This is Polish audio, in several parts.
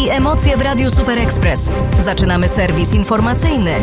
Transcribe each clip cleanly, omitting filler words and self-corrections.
i emocje w Radiu Super Express. Zaczynamy serwis informacyjny.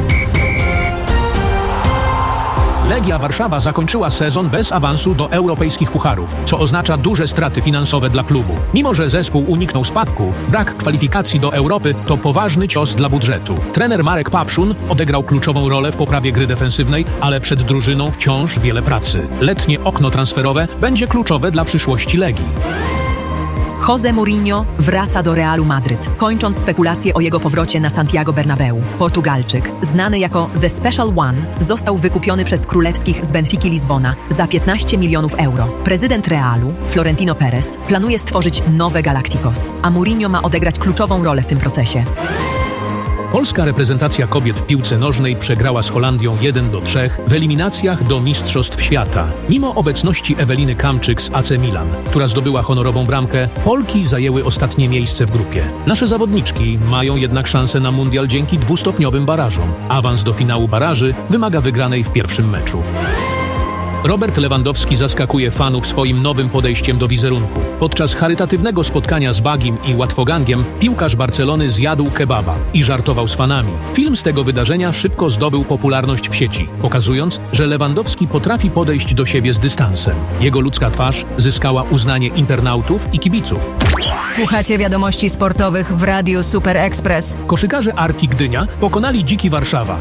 Legia Warszawa zakończyła sezon bez awansu do europejskich pucharów, co oznacza duże straty finansowe dla klubu. Mimo że zespół uniknął spadku, brak kwalifikacji do Europy to poważny cios dla budżetu. Trener Marek Papszun odegrał kluczową rolę w poprawie gry defensywnej, ale przed drużyną wciąż wiele pracy. Letnie okno transferowe będzie kluczowe dla przyszłości Legii. José Mourinho wraca do Realu Madryt, kończąc spekulacje o jego powrocie na Santiago Bernabeu. Portugalczyk, znany jako The Special One, został wykupiony przez królewskich z Benfiki Lizbona za 15 milionów euro. Prezydent Realu, Florentino Perez, planuje stworzyć nowe Galacticos, a Mourinho ma odegrać kluczową rolę w tym procesie. Polska reprezentacja kobiet w piłce nożnej przegrała z Holandią 1-3 w eliminacjach do Mistrzostw Świata. Mimo obecności Eweliny Kamczyk z AC Milan, która zdobyła honorową bramkę, Polki zajęły ostatnie miejsce w grupie. Nasze zawodniczki mają jednak szansę na mundial dzięki dwustopniowym barażom. Awans do finału baraży wymaga wygranej w pierwszym meczu. Robert Lewandowski zaskakuje fanów swoim nowym podejściem do wizerunku. Podczas charytatywnego spotkania z Bagim i Łatwogangiem piłkarz Barcelony zjadł kebaba i żartował z fanami. Film z tego wydarzenia szybko zdobył popularność w sieci, pokazując, że Lewandowski potrafi podejść do siebie z dystansem. Jego ludzka twarz zyskała uznanie internautów i kibiców. Słuchacie wiadomości sportowych w Radiu Super Express. Koszykarze Arki Gdynia pokonali Dziki Warszawa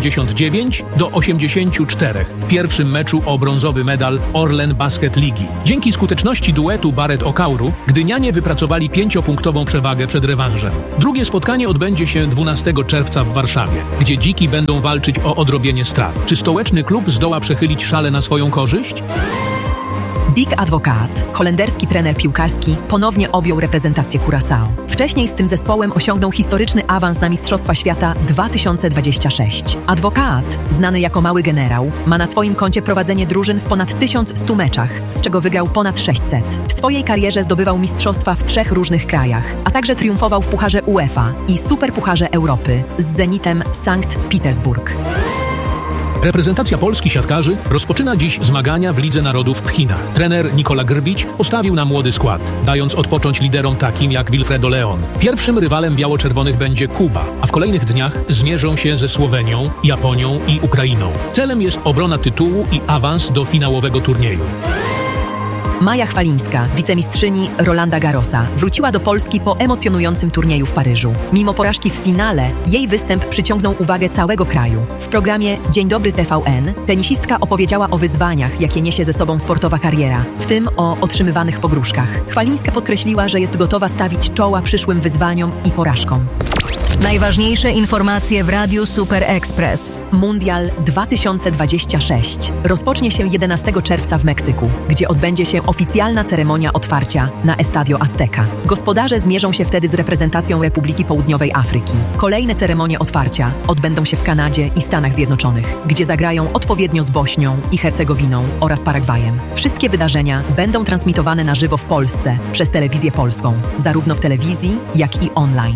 89-84 w pierwszym meczu o brązowy medal Orlen Basket Ligi. Dzięki skuteczności duetu Baret-Okauru gdynianie wypracowali 5-punktową przewagę przed rewanżem. Drugie spotkanie odbędzie się 12 czerwca w Warszawie, gdzie Dziki będą walczyć o odrobienie strat. Czy stołeczny klub zdoła przechylić szale na swoją korzyść? Dick Advocaat, holenderski trener piłkarski, ponownie objął reprezentację Curaçao. Wcześniej z tym zespołem osiągnął historyczny awans na Mistrzostwa Świata 2026. Advocaat, znany jako Mały Generał, ma na swoim koncie prowadzenie drużyn w ponad 1100 meczach, z czego wygrał ponad 600. W swojej karierze zdobywał mistrzostwa w 3 różnych krajach, a także triumfował w Pucharze UEFA i Superpucharze Europy z Zenitem Sankt Petersburg. Reprezentacja Polski siatkarzy rozpoczyna dziś zmagania w Lidze Narodów w Chinach. Trener Nikola Grbić postawił na młody skład, dając odpocząć liderom takim jak Wilfredo Leon. Pierwszym rywalem biało-czerwonych będzie Kuba, a w kolejnych dniach zmierzą się ze Słowenią, Japonią i Ukrainą. Celem jest obrona tytułu i awans do finałowego turnieju. Maja Chwalińska, wicemistrzyni Rolanda Garrosa, wróciła do Polski po emocjonującym turnieju w Paryżu. Mimo porażki w finale, jej występ przyciągnął uwagę całego kraju. W programie Dzień Dobry TVN tenisistka opowiedziała o wyzwaniach, jakie niesie ze sobą sportowa kariera, w tym o otrzymywanych pogróżkach. Chwalińska podkreśliła, że jest gotowa stawić czoła przyszłym wyzwaniom i porażkom. Najważniejsze informacje w Radiu Super Express. Mundial 2026 rozpocznie się 11 czerwca w Meksyku, gdzie odbędzie się oficjalna ceremonia otwarcia na Estadio Azteca. Gospodarze zmierzą się wtedy z reprezentacją Republiki Południowej Afryki. Kolejne ceremonie otwarcia odbędą się w Kanadzie i Stanach Zjednoczonych, gdzie zagrają odpowiednio z Bośnią i Hercegowiną oraz Paragwajem. Wszystkie wydarzenia będą transmitowane na żywo w Polsce przez Telewizję Polską, zarówno w telewizji, jak i online.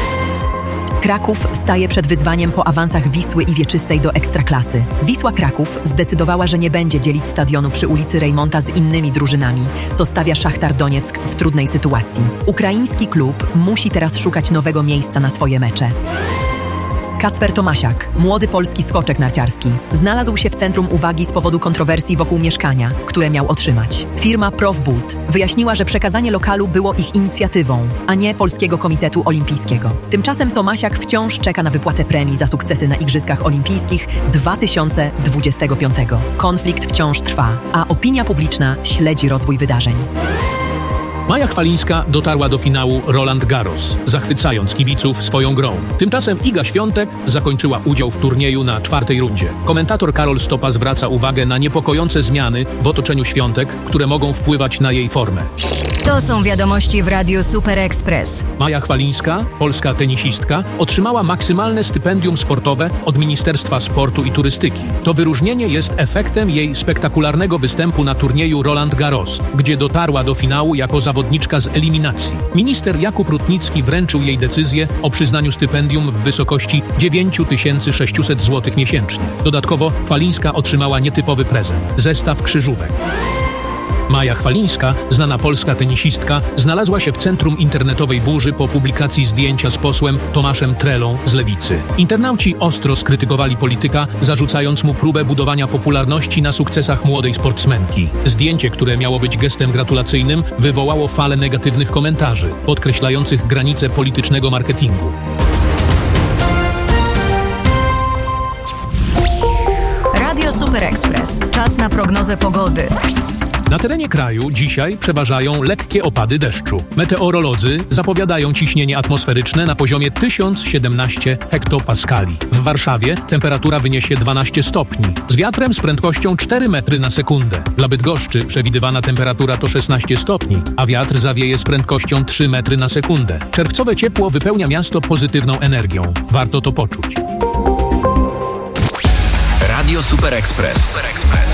Kraków staje przed wyzwaniem po awansach Wisły i Wieczystej do Ekstraklasy. Wisła Kraków zdecydowała, że nie będzie dzielić stadionu przy ulicy Rejmonta z innymi drużynami, co stawia Szachtar Donieck w trudnej sytuacji. Ukraiński klub musi teraz szukać nowego miejsca na swoje mecze. Kacper Tomasiak, młody polski skoczek narciarski, znalazł się w centrum uwagi z powodu kontrowersji wokół mieszkania, które miał otrzymać. Firma Profbud wyjaśniła, że przekazanie lokalu było ich inicjatywą, a nie Polskiego Komitetu Olimpijskiego. Tymczasem Tomasiak wciąż czeka na wypłatę premii za sukcesy na Igrzyskach Olimpijskich 2025. Konflikt wciąż trwa, a opinia publiczna śledzi rozwój wydarzeń. Maja Chwalińska dotarła do finału Roland Garros, zachwycając kibiców swoją grą. Tymczasem Iga Świątek zakończyła udział w turnieju na 4. rundzie. Komentator Karol Stopa zwraca uwagę na niepokojące zmiany w otoczeniu Świątek, które mogą wpływać na jej formę. To są wiadomości w Radiu Super Express. Maja Chwalińska, polska tenisistka, otrzymała maksymalne stypendium sportowe od Ministerstwa Sportu i Turystyki. To wyróżnienie jest efektem jej spektakularnego występu na turnieju Roland Garros, gdzie dotarła do finału jako zawodniczka z eliminacji. Minister Jakub Rutnicki wręczył jej decyzję o przyznaniu stypendium w wysokości 9600 zł miesięcznie. Dodatkowo Chwalińska otrzymała nietypowy prezent – zestaw krzyżówek. Maja Chwalińska, znana polska tenisistka, znalazła się w centrum internetowej burzy po publikacji zdjęcia z posłem Tomaszem Trelą z Lewicy. Internauci ostro skrytykowali polityka, zarzucając mu próbę budowania popularności na sukcesach młodej sportsmenki. Zdjęcie, które miało być gestem gratulacyjnym, wywołało falę negatywnych komentarzy, podkreślających granice politycznego marketingu. Radio Super Express. Czas na prognozę pogody. Na terenie kraju dzisiaj przeważają lekkie opady deszczu. Meteorolodzy zapowiadają ciśnienie atmosferyczne na poziomie 1017 hektopaskali. W Warszawie temperatura wyniesie 12 stopni, z wiatrem z prędkością 4 metry na sekundę. Dla Bydgoszczy przewidywana temperatura to 16 stopni, a wiatr zawieje z prędkością 3 metry na sekundę. Czerwcowe ciepło wypełnia miasto pozytywną energią. Warto to poczuć. Radio Super Express.